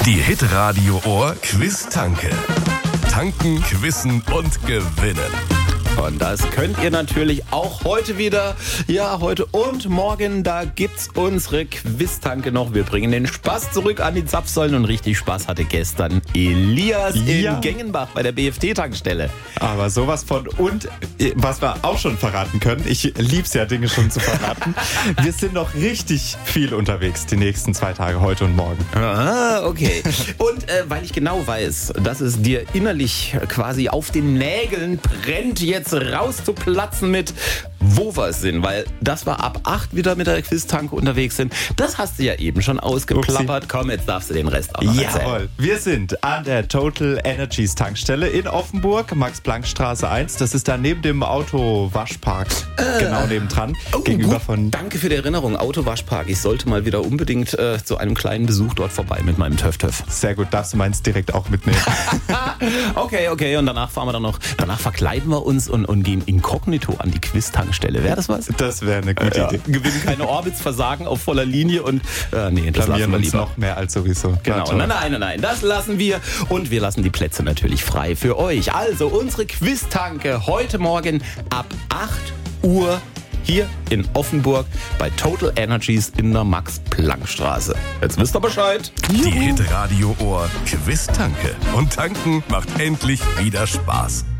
Die Hitradio Ohr Quiz-Tanke. Tanken, quizzen und gewinnen. Und das könnt ihr natürlich auch heute wieder. Ja, heute und morgen, da gibt's unsere Quiz-Tanke noch. Wir bringen den Spaß zurück an die Zapfsäulen und richtig Spaß hatte gestern Elias in Gengenbach bei der BFT-Tankstelle. Aber sowas von, und was wir auch schon verraten können, ich lieb's ja, Dinge schon zu verraten, wir sind noch richtig viel unterwegs die nächsten 2 Tage, heute und morgen. Ah, okay. Und weil ich genau weiß, dass es dir innerlich quasi auf den Nägeln brennt, jetzt rauszuplatzen mit, wo wir sind, weil das wir ab 8 wieder mit der Quiz-Tanke unterwegs sind. Das hast du ja eben schon ausgeplappert. Upsi. Komm, jetzt darfst du den Rest auch noch erzählen. Jawohl, wir sind an der Total Energies Tankstelle in Offenburg, Max-Planck-Straße 1. Das ist da neben dem Autowaschpark, genau nebendran. Gegenüber von. Danke für die Erinnerung, Autowaschpark. Ich sollte mal wieder unbedingt zu einem kleinen Besuch dort vorbei mit meinem Töff-Töff. Sehr gut, darfst du meins direkt auch mitnehmen. Okay, und danach fahren wir dann noch, danach verkleiden wir uns und gehen inkognito an die Quiz-Tankstelle. Wäre das was? Das wäre eine gute Idee. Gewinnen keine Orbits, versagen auf voller Linie und nee, das lassen Blamieren wir uns lieber. noch mehr als sowieso. Genau, nein, das lassen wir und wir lassen die Plätze natürlich frei für euch. Also unsere Quiz-Tanke heute Morgen ab 8 Uhr hier in Offenburg bei Total Energies in der Max-Planck-Straße. Jetzt wisst ihr Bescheid. Die Hitradio Ohr Quiz-Tanke. Und tanken macht endlich wieder Spaß.